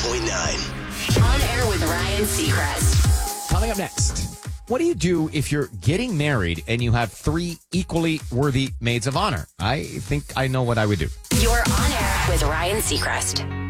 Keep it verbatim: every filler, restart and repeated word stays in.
point nine. On air with Ryan Seacrest. Coming up next, what do you do if you're getting married and you have three equally worthy maids of honor? I think I know what I would do. You're on air with Ryan Seacrest.